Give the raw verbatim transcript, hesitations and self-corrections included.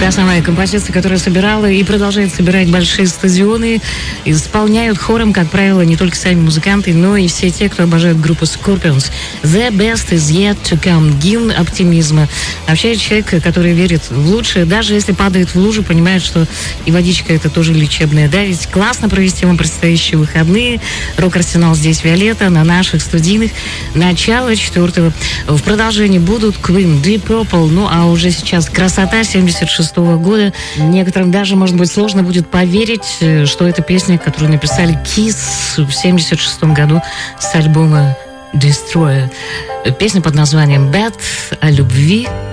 Та самая композиция, которая собирала и продолжает собирать большие стадионы, исполняют хором, как правило, не только сами музыканты, но и все те, кто обожает группу Scorpions. The best is yet to come. Гимн оптимизма. Вообще человек, который верит в лучшее, даже если падает в лужу, понимает, что и водичка это тоже лечебная. Да, ведь классно провести вам предстоящие выходные. Рок-арсенал здесь Виолетта на наших студийных. Начало четвертого. В продолжении будут Queen, Deep Purple. Ну, а уже сейчас красота семьдесят шестого года. Некоторым даже, может быть, сложно будет поверить, что это песня, которую написали Kiss в семьдесят шестом году с альбома Destroyer. Песня под названием Bad о любви.